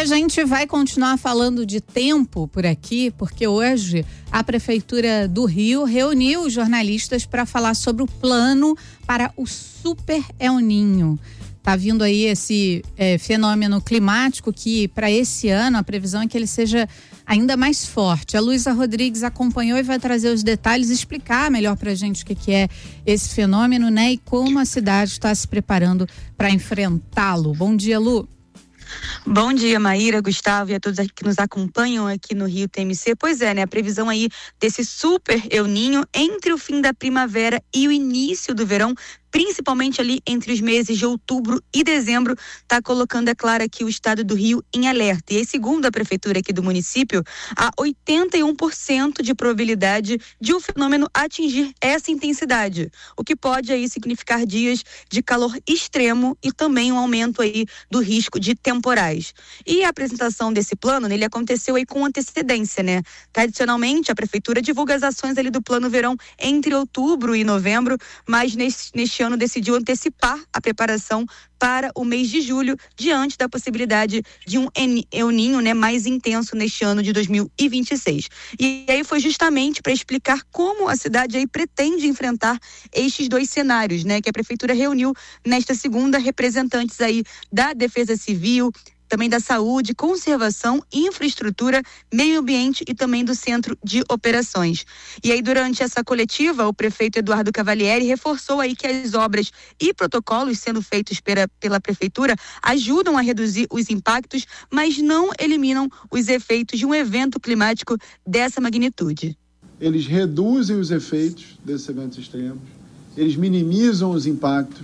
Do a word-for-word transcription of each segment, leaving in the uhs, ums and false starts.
a gente vai continuar falando de tempo por aqui, porque hoje a Prefeitura do Rio reuniu os jornalistas para falar sobre o plano para o Super El Niño. Tá vindo aí esse é, fenômeno climático que para esse ano a previsão é que ele seja ainda mais forte. A Luísa Rodrigues acompanhou e vai trazer os detalhes, explicar melhor pra gente o que, que é esse fenômeno, né? E como a cidade está se preparando para enfrentá-lo. Bom dia, Lu. Bom dia, Maíra, Gustavo e a todos que nos acompanham aqui no Rio T M C. Pois é, né? A previsão aí desse Super El Niño entre o fim da primavera e o início do verão, principalmente ali entre os meses de outubro e dezembro, está colocando, é claro, aqui o estado do Rio em alerta. E aí, segundo a prefeitura aqui do município, há oitenta e um por cento de probabilidade de o fenômeno atingir essa intensidade, o que pode aí significar dias de calor extremo e também um aumento aí do risco de temporais. E a apresentação desse plano, né, ele aconteceu aí com antecedência, né? Tradicionalmente, a prefeitura divulga as ações ali do plano verão entre outubro e novembro, mas neste, neste ano decidiu antecipar a preparação para o mês de julho, diante da possibilidade de um El Niño, né, mais intenso neste ano de dois mil e vinte e seis. E aí foi justamente para explicar como a cidade aí pretende enfrentar estes dois cenários, né, que a prefeitura reuniu nesta segunda representantes aí da Defesa Civil, também da saúde, conservação, infraestrutura, meio ambiente e também do centro de operações. E aí, durante essa coletiva, o prefeito Eduardo Cavalieri reforçou aí que as obras e protocolos sendo feitos pela, pela prefeitura ajudam a reduzir os impactos, mas não eliminam os efeitos de um evento climático dessa magnitude. Eles reduzem os efeitos desses eventos extremos, eles minimizam os impactos,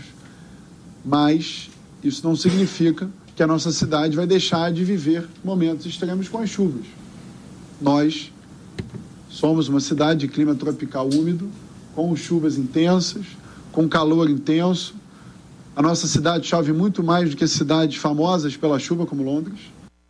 mas isso não significa que a nossa cidade vai deixar de viver momentos extremos com as chuvas. Nós somos uma cidade de clima tropical úmido, com chuvas intensas, com calor intenso. A nossa cidade chove muito mais do que cidades famosas pela chuva, como Londres.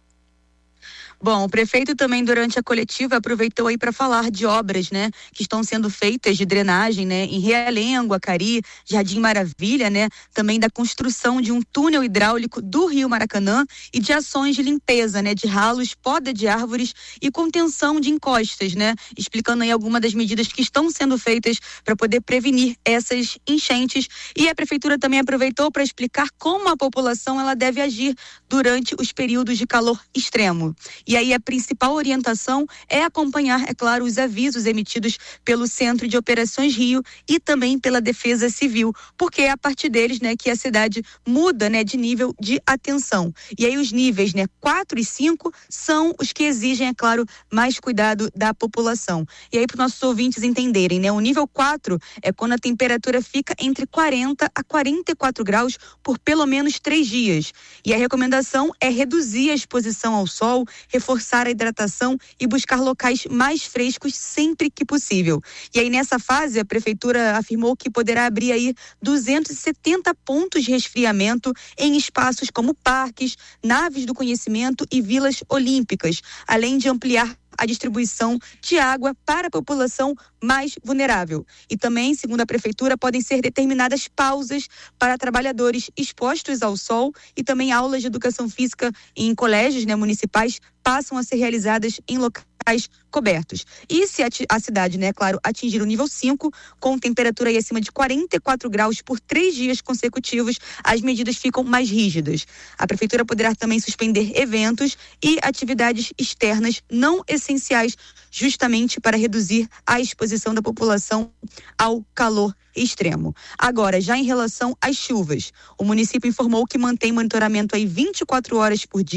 Bom, o prefeito também durante a coletiva aproveitou aí para falar de obras, né, que estão sendo feitas de drenagem, né, em Realengo, Acari, Jardim Maravilha, né, também da construção de um túnel hidráulico do Rio Maracanã e de ações de limpeza, né, de ralos, poda de árvores e contenção de encostas, né, explicando aí algumas das medidas que estão sendo feitas para poder prevenir essas enchentes. E a prefeitura também aproveitou para explicar como a população ela deve agir durante os períodos de calor extremo. E aí a principal orientação é acompanhar, é claro, os avisos emitidos pelo Centro de Operações Rio e também pela Defesa Civil, porque é a partir deles, né, que a cidade muda, né, de nível de atenção. E aí os níveis, né, quatro e cinco são os que exigem, é claro, mais cuidado da população. E aí para os nossos ouvintes entenderem, né, o nível quatro é quando a temperatura fica entre quarenta a quarenta e quatro graus por pelo menos três dias. E a recomendação é reduzir a exposição ao sol, reforçar a hidratação e buscar locais mais frescos sempre que possível. E aí nessa fase a prefeitura afirmou que poderá abrir aí duzentos e setenta pontos de resfriamento em espaços como parques, naves do conhecimento e vilas olímpicas, além de ampliar a distribuição de água para a população mais vulnerável. E também, segundo a prefeitura, podem ser determinadas pausas para trabalhadores expostos ao sol e também aulas de educação física em colégios, né, municipais passam a ser realizadas em locais cobertos. E se a, a cidade, né, claro, atingir o nível cinco, com temperatura aí acima de quarenta e quatro graus por três dias consecutivos, as medidas ficam mais rígidas. A prefeitura poderá também suspender eventos e atividades externas não essenciais, justamente para reduzir a exposição da população ao calor extremo. Agora, já em relação às chuvas, o município informou que mantém monitoramento aí vinte e quatro horas por dia